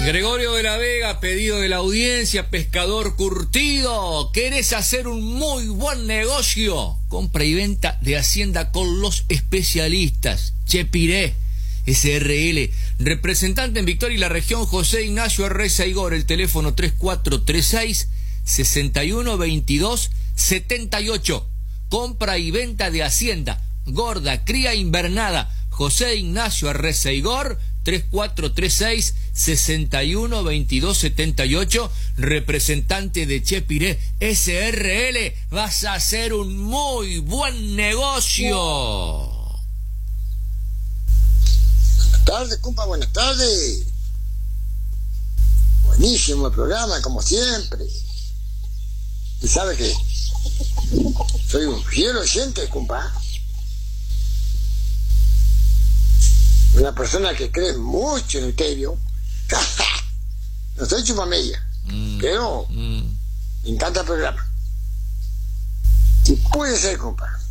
Gregorio de la Vega, pedido de la audiencia, pescador curtido. ¿Querés hacer un muy buen negocio? Compra y venta de hacienda con los especialistas. Chepiré, SRL. Representante en Victoria y la región, José Ignacio Arreza Igor. El teléfono 3436-6122-78. Compra y venta de hacienda, gorda, cría invernada. José Ignacio Arreza Igor, 3436-6122-78, representante de Chepiré SRL. Vas a hacer un muy buen negocio. Buenas tardes, compa, buenas tardes. Buenísimo el programa, como siempre. Y sabe que soy un fiel oyente, compa. Una persona que cree mucho en el tedio. No soy chupamella, pero me encanta el programa. Si puede ser, compa,